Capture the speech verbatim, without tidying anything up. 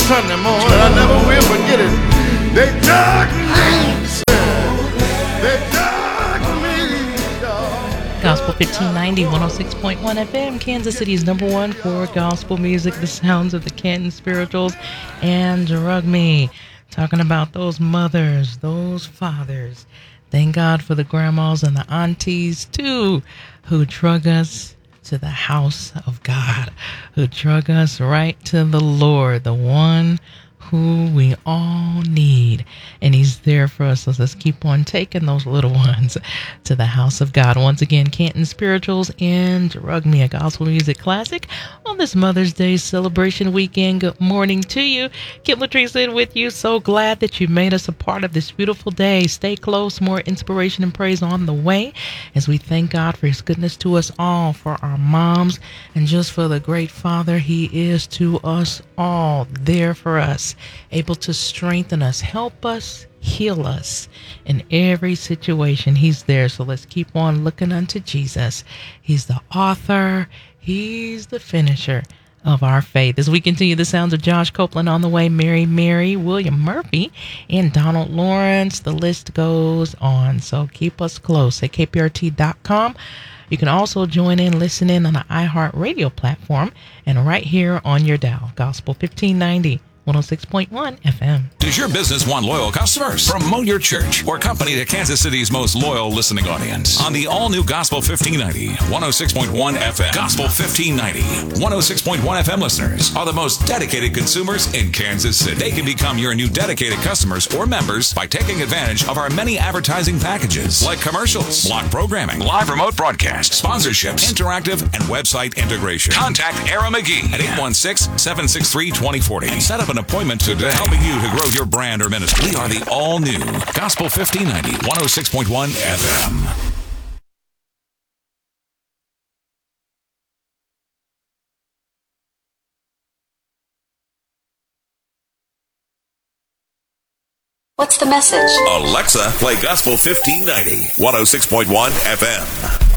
Sunday morning. I never will forget it. They dug me, sir. They dug me, dog. Gospel fifteen ninety, one oh six point one F M, Kansas City's number one for gospel music, the sounds of the Canton Spirituals, and Drug Me. Talking about those mothers, those fathers. Thank God for the grandmas and the aunties, too, who drug us to the house of God, who drug us right to the Lord, the one who we all need. And he's there for us. So let's keep on taking those little ones to the house of God. Once again, Canton Spirituals and Drug Me, a gospel music classic on this Mother's Day celebration weekend. Good morning to you. Kim Latrice in with you. So glad that you made us a part of this beautiful day. Stay close. More inspiration and praise on the way as we thank God for his goodness to us all, for our moms, and just for the great Father he is to us all, there for us, able to strengthen us, help us, heal us in every situation. He's there. So let's keep on looking unto Jesus. He's the author. He's the finisher of our faith. As we continue the sounds of Josh Copeland on the way, Mary Mary, William Murphy, and Donald Lawrence. The list goes on. So keep us close at K P R T dot com. You can also join in, listen in on the iHeartRadio platform and right here on your dial. Gospel fifteen ninety. one oh six point one F M. Does your business want loyal customers? Promote your church or company to Kansas City's most loyal listening audience on the all-new Gospel fifteen ninety, one oh six point one F M. Gospel fifteen ninety, one oh six point one F M listeners are the most dedicated consumers in Kansas City. They can become your new dedicated customers or members by taking advantage of our many advertising packages like commercials, block programming, live remote broadcast, sponsorships, interactive, and website integration. Contact Ara McGee at eight one six, seven six three, two oh four oh and set up an appointment today, helping you to grow your brand or ministry. We are the all-new Gospel fifteen ninety, one oh six point one F M. What's the message? Alexa, play Gospel fifteen ninety, one oh six point one F M.